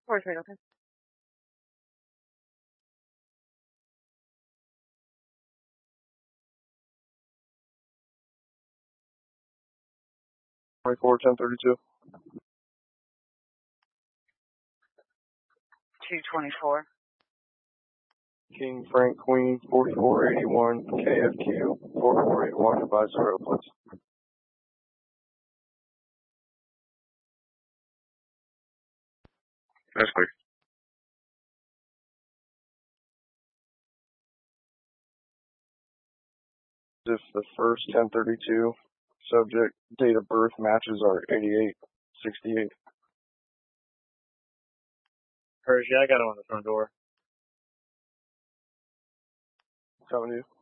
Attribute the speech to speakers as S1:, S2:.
S1: Where's Middleton?
S2: Twenty-four 1032.
S1: 224.
S2: King Frank Queen 4481 KFQ 4481 advise 0 please.
S3: That's clear.
S2: If the first 1032 subject date of birth matches are 8868.
S4: Hershey, I got him on the front door.
S2: Coming to you.